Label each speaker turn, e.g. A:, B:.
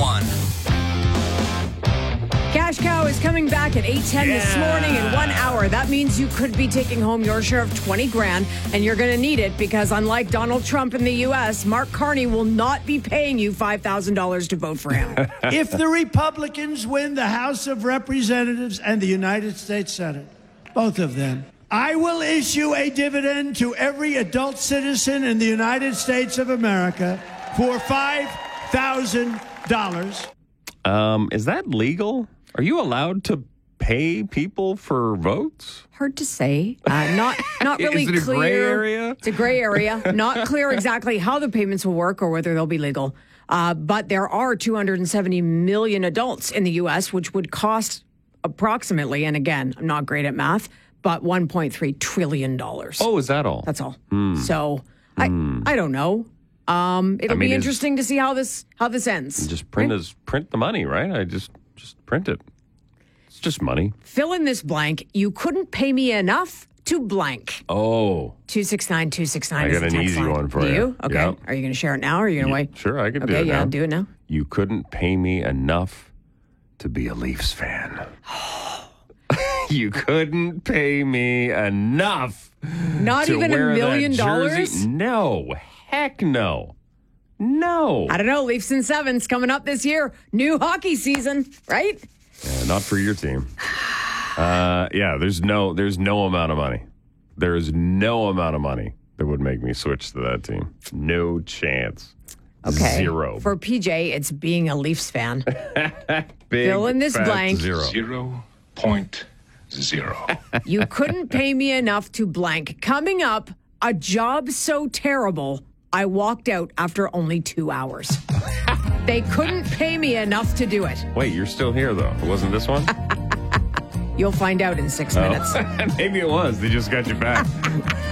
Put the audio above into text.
A: 101.
B: Cash Cow is coming back at 8:10 this morning in 1 hour. That means you could be taking home your share of 20 grand, and you're going to need it because unlike Donald Trump in the U.S., Mark Carney will not be paying you $5,000 to vote for him.
C: If the Republicans win the House of Representatives and the United States Senate, both of them, I will issue a dividend to every adult citizen in the United States of America for $5,000.
D: Is that legal? Are you allowed to pay people for votes?
B: Hard to say. Not really
D: Is it a
B: clear.
D: gray area?
B: It's a gray area. Not clear exactly how the payments will work or whether they'll be legal. But there are 270 million adults in the U.S., which would cost approximately, and again, I'm not great at math, but $1.3 trillion.
D: Oh, is that all?
B: That's all. So I don't know. It'll be interesting to see how this ends.
D: Just print the money, right? I just print it. It's just money.
B: Fill in this blank. You couldn't pay me enough to blank.
D: Oh.
B: 269-269
D: I
B: is
D: got
B: the
D: an
B: text
D: easy
B: line.
D: one for
B: Do
D: you.
B: you? Okay.
D: Yep.
B: Are you going to share it now or are you going to wait?
D: Sure, I can do it
B: Okay,
D: now.
B: yeah, do it now.
D: You couldn't pay me enough to be a Leafs fan. You couldn't pay me enough.
B: Not
D: to
B: even $1
D: wear
B: million?
D: that jersey. No. Heck no. No.
B: I don't know. Leafs in sevens coming up this year. New hockey season, right?
D: Yeah, not for your team. There's no amount of money. There is no amount of money that would make me switch to that team. No chance.
B: Okay.
D: Zero.
B: For PJ, it's being a Leafs fan.
D: Big,
B: fill in this
D: fat
B: blank.
E: 0.0.
B: You couldn't pay me enough to blank. Coming up, a job so terrible, I walked out after only 2 hours. They couldn't pay me enough to do it.
D: Wait, you're still here, though. It wasn't this one?
B: You'll find out in 6 minutes.
D: Maybe it was. They just got you back.